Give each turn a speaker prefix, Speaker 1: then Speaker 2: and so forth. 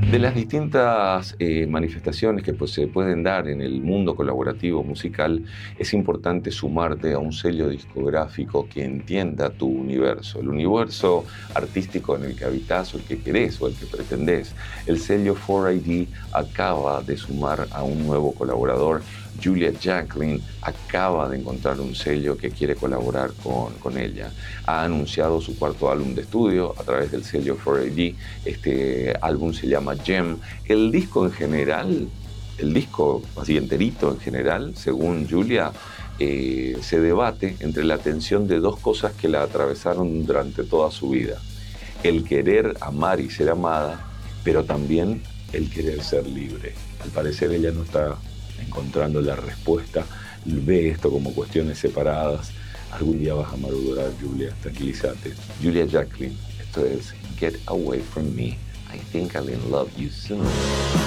Speaker 1: De las distintas manifestaciones que pues, se pueden dar en el mundo colaborativo musical, es importante sumarte a un sello discográfico que entienda tu universo, el universo artístico en el que habitas o el que querés o el que pretendés. El sello 4AD acaba de sumar a un nuevo colaborador. Julia Jacklin acaba de encontrar un sello que quiere colaborar con ella. Ha anunciado su cuarto álbum de estudio a través del sello 4AD. Este álbum se llama Gem. El disco en general, el disco así enterito en general, según Julia, se debate entre la tensión de dos cosas que la atravesaron durante toda su vida. El querer amar y ser amada, pero también el querer ser libre. Al parecer ella no está encontrando la respuesta, ve esto como cuestiones separadas. Algún día vas a madurar, Julia, tranquilízate. Julia Jacklin, esto es Get Away From Me. I think I'll love you soon.